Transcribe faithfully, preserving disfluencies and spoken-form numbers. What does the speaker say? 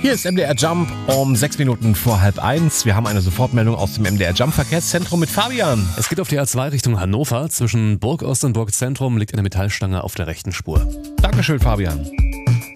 Hier ist M D R Jump um sechs Minuten vor halb eins. Wir haben eine Sofortmeldung aus dem M D R Jump Verkehrszentrum mit Fabian. Es geht auf die A zwei Richtung Hannover. Zwischen Burgost und Burgzentrum liegt eine Metallstange auf der rechten Spur. Dankeschön, Fabian.